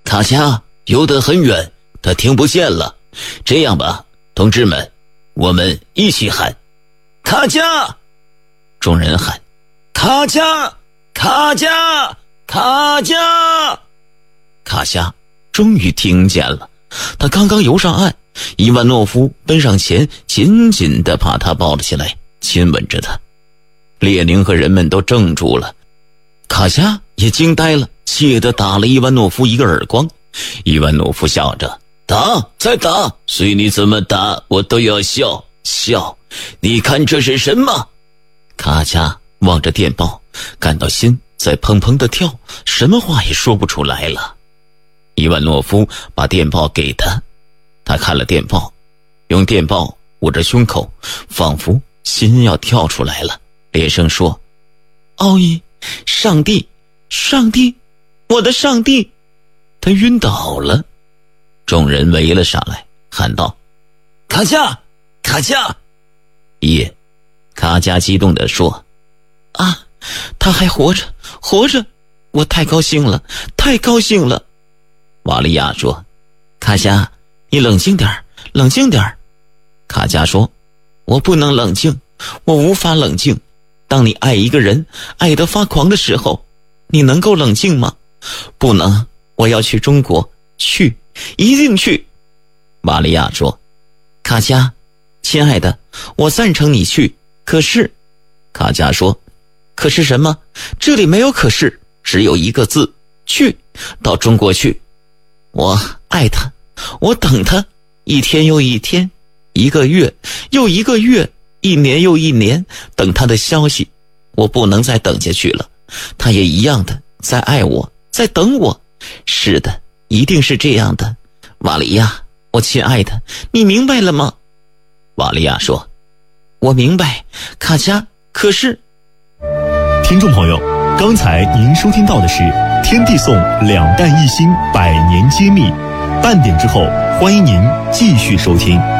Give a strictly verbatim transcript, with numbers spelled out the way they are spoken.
卡恰游得很远，他听不见了。这样吧，同志们，我们一起喊卡恰。众人喊卡恰，卡恰，卡恰。卡恰终于听见了，他刚刚游上岸，伊万诺夫奔上前，紧紧地把他抱了起来，亲吻着他。列宁和人们都怔住了，卡恰也惊呆了，气得打了伊万诺夫一个耳光。伊万诺夫笑着，打，再打，随你怎么打，我都要笑笑。你看这是什么？卡恰望着电报，感到心在砰砰地跳，什么话也说不出来了。伊万诺夫把电报给他，他看了电报，用电报捂着胸口，仿佛心要跳出来了，连声说：奥义，上帝，上帝，我的上帝！他晕倒了。众人围了上来，喊道：卡恰，卡恰！耶，卡恰激动地说：啊，他还活着，活着！我太高兴了，太高兴了！瓦利亚说：卡恰，你冷静点，冷静点。卡恰说：我不能冷静，我无法冷静。当你爱一个人，爱得发狂的时候，你能够冷静吗？不能，我要去中国，去，一定去。瓦利亚说：卡恰，亲爱的，我赞成你去，可是……卡恰说：可是什么？这里没有可是，只有一个字，去，到中国去。我爱他，我等他，一天又一天，一个月又一个月，一年又一年，等他的消息。我不能再等下去了，他也一样的在爱我，在等我。是的，一定是这样的。瓦利亚，我亲爱的，你明白了吗？瓦利亚说：我明白，卡恰，可是…… 听众朋友，刚才您收听到的是天地颂两弹一星百年揭秘，半点之后欢迎您继续收听。